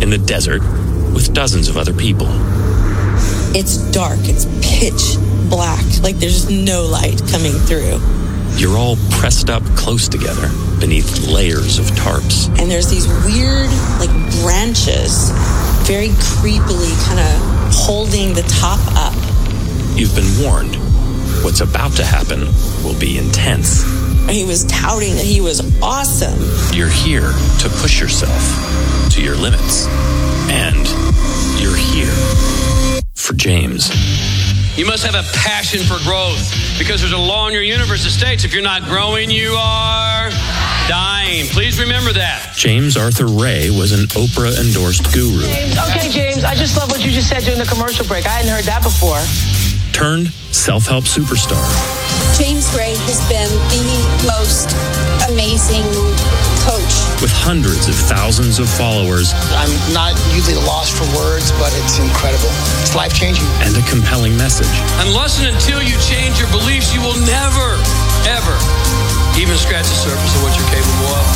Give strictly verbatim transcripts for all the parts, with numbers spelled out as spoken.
in the desert with dozens of other people. It's dark. It's pitch black. Like there's no light coming through. You're all pressed up close together beneath layers of tarps. And there's these weird, like, branches, very creepily kind of holding the top up. You've been warned. What's about to happen will be intense. He was touting that he was awesome. You're here to push yourself to your limits. And you're here for James. You must have a passion for growth because there's a law in your universe that states if you're not growing, you are dying. Please remember that. James Arthur Ray was an Oprah-endorsed guru. Okay, James, I just love what you just said during the commercial break. I hadn't heard that before. Turned self-help superstar. James Ray has been the most amazing coach. With hundreds of thousands of followers. I'm not usually lost for words, but it's incredible. It's life-changing. And a compelling message. Unless and until you change your beliefs, you will never, ever even scratch the surface of what you're capable of.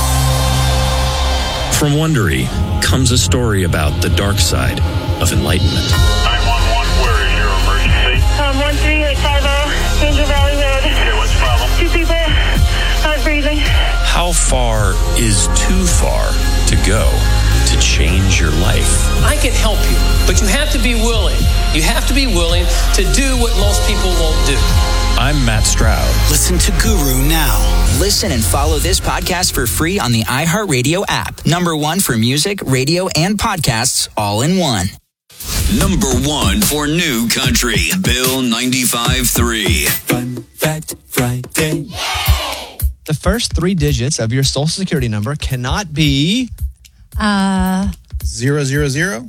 From Wondery comes a story about the dark side of enlightenment. nine one one, where is your emergency? Um, one three eight five zero, Angel Valley Road. Okay, what's the problem? Two people aren't breathing. How far is too far to go to change your life? I can help you, but you have to be willing. You have to be willing to do what most people won't do. I'm Matt Stroud. Listen to Guru now. Listen and follow this podcast for free on the iHeartRadio app. Number one for music, radio, and podcasts all in one. Number one for New Country, Bill ninety-five three. Fun Fact Friday. The first three digits of your social security number cannot be... Uh... Zero, zero, zero?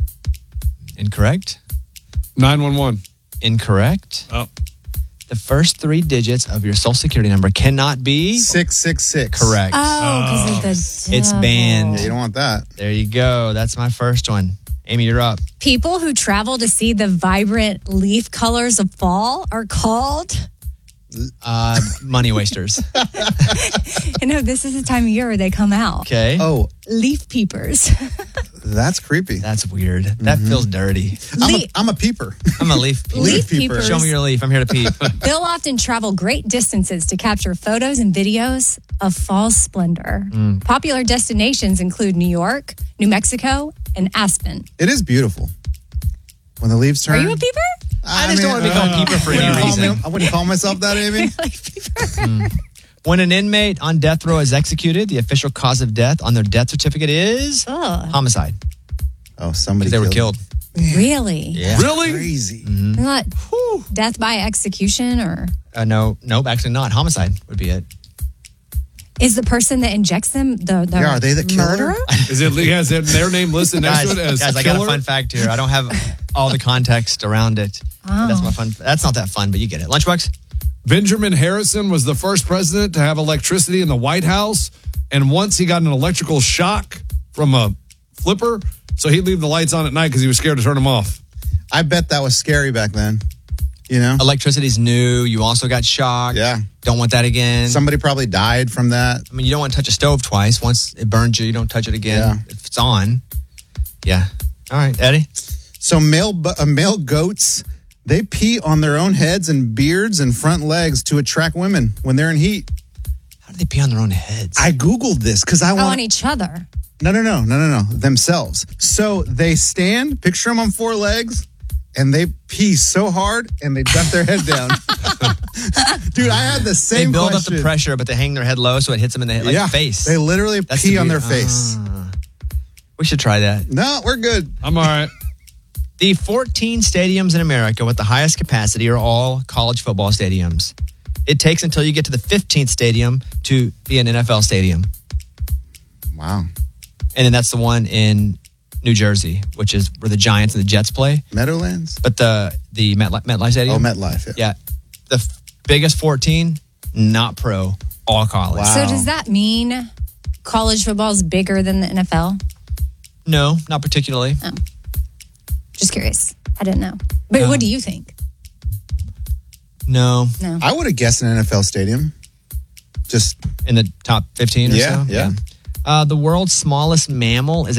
Incorrect. nine one one. Incorrect. Oh. The first three digits of your social security number cannot be... six six six. Correct. Oh, because of the It's devil. banned. Yeah, you don't want that. There you go. That's my first one. Amy, you're up. People who travel to see the vibrant leaf colors of fall are called... Uh, money wasters. You know, this is the time of year where they come out. Okay. Oh, Leaf peepers. that's creepy. That's weird. That feels dirty. I'm a, Le- I'm a peeper. I'm a leaf peeper. Leaf peepers. Show me your leaf. I'm here to peep. They'll often travel great distances to capture photos and videos of fall splendor. Mm. Popular destinations include New York, New Mexico, and Aspen. It is beautiful. When the leaves turn. Are you a peeper? I just don't want to be called peeper for any reason. Me, I wouldn't call myself that, Amy. mm. When an inmate on death row is executed, the official cause of death on their death certificate is Ugh. homicide. Oh, somebody they killed were killed. Really? Yeah. Really? Crazy. Mm-hmm. Not death by execution, or Uh, no, nope, actually not. Homicide would be it. is the person that injects them the, the Yeah, are they the killer? murderer? Is it has it their name listed next Guys, to it as guys I killer? got a fun fact here. I don't have all the context around it. Oh. That's my fun. That's not that fun, but you get it. Lunchbox? Benjamin Harrison was the first president to have electricity in the White House, and once he got an electrical shock from a flipper, so he'd leave the lights on at night because he was scared to turn them off. I bet that was scary back then. You know? Electricity's new. You also got shocked. Yeah. Don't want that again. Somebody probably died from that. I mean, you don't want to touch a stove twice. Once it burns you, you don't touch it again. Yeah. If it's on. Yeah. All right, Eddie? So male bu- uh, male goats, they pee on their own heads and beards and front legs to attract women when they're in heat. How do they pee on their own heads? I Googled this because I Oh, want... on each other. No, no, no, no, no, no. Themselves. So they stand, picture them on four legs, and they pee so hard and they duck their head down. Dude, I had the same They build question. up the pressure, but they hang their head low so it hits them in the head, like yeah, face. They literally That's pee the on weird- their face. Ah. We should try that. No, we're good. I'm all right. The fourteen stadiums in America with the highest capacity are all college football stadiums. It takes until you get to the fifteenth stadium to be an N F L stadium. Wow. And then that's the one in New Jersey, which is where the Giants and the Jets play. Meadowlands? But the the MetLife, MetLife Stadium? Oh, MetLife, yeah. Yeah. The f- biggest fourteen, not pro, all college. Wow. So does that mean college football is bigger than the N F L? No, not particularly. Oh. Just curious. I didn't know. But No. what do you think? No. No. I would have guessed an N F L stadium. Just in the top fifteen or yeah, so? Yeah. Uh, the world's smallest mammal is